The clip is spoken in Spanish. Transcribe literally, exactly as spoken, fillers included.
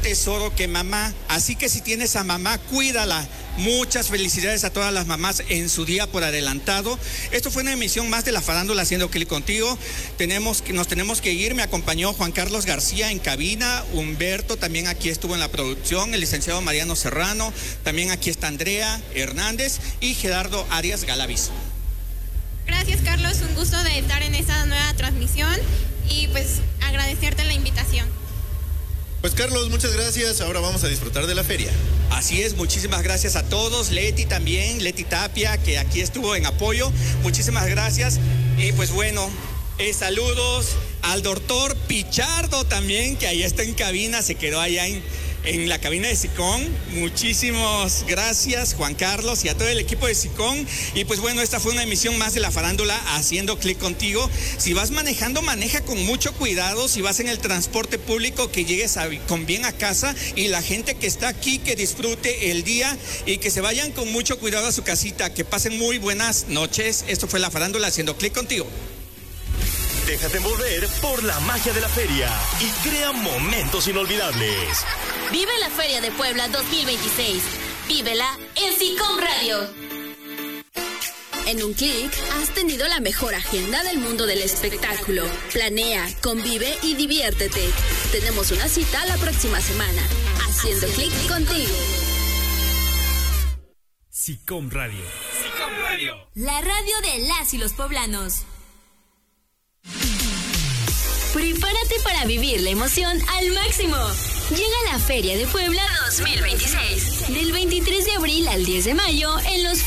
tesoro que mamá. Así que si tienes a mamá, cuídala. Muchas felicidades a todas las mamás en su día por adelantado. Esto fue una emisión más de La Farándula Haciendo Clic Contigo. Tenemos que, nos tenemos que ir. Me acompañó Juan Carlos García en cabina, Humberto también aquí estuvo en la producción, el licenciado Mariano Serrano, también aquí está Andrea Hernández y Gerardo Arias Galaviz. Gracias, Carlos, un gusto de estar en esta nueva transmisión y pues agradecerte la invitación. Pues Carlos, muchas gracias. Ahora vamos a disfrutar de la feria. Así es, muchísimas gracias a todos. Leti también, Leti Tapia, que aquí estuvo en apoyo. Muchísimas gracias. Y pues bueno, eh, saludos al doctor Pichardo también, que ahí está en cabina, se quedó allá en, en la cabina de SICOM. Muchísimas gracias, Juan Carlos, y a todo el equipo de SICOM. Y pues bueno, esta fue una emisión más de La Farándula Haciendo Clic Contigo. Si vas manejando, maneja con mucho cuidado. Si vas en el transporte público, que llegues a, con bien a casa. Y la gente que está aquí, que disfrute el día y que se vayan con mucho cuidado a su casita. Que pasen muy buenas noches. Esto fue La Farándula Haciendo Clic Contigo. Déjate envolver por la magia de la feria y crea momentos inolvidables. Vive la Feria de Puebla dos mil veintiséis. Vívela en SICOM Radio. En un clic has tenido la mejor agenda del mundo del espectáculo. Planea, convive y diviértete. Tenemos una cita la próxima semana. Haciendo clic contigo. SICOM Radio. SICOM Radio. La radio de las y los poblanos. Prepárate para vivir la emoción al máximo. Llega la Feria de Puebla dos mil veintiséis. Del veintitrés de abril al diez de mayo en los